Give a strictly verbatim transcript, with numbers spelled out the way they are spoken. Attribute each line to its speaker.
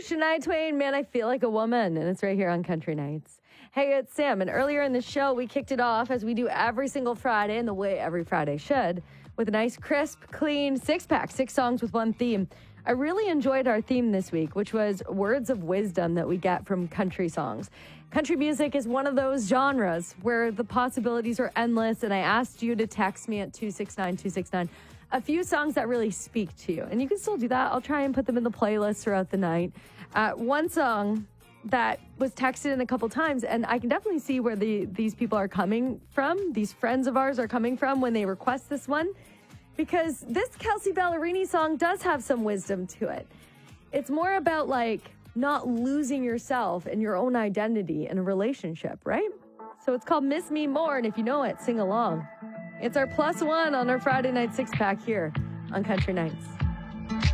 Speaker 1: Shania Twain, Man, I Feel Like a Woman, and it's right here on Country Nights. Hey, it's Sam, and earlier in the show, we kicked it off, as we do every single Friday, and the way every Friday should, with a nice, crisp, clean six-pack, six songs with one theme. I really enjoyed our theme this week, which was words of wisdom that we get from country songs. Country music is one of those genres where the possibilities are endless, and I asked you to text me at two six nine two six nine a few songs that really speak to you. And you can still do that. I'll try and put them in the playlist throughout the night. Uh, one song that was texted in a couple times, and I can definitely see where the these people are coming from, these friends of ours are coming from when they request this one, because this Kelsea Ballerini song does have some wisdom to it. It's more about, like, not losing yourself and your own identity in a relationship, right? So it's called Miss Me More, and if you know it, sing along. It's our plus one on our Friday night six-pack here on Country Nights.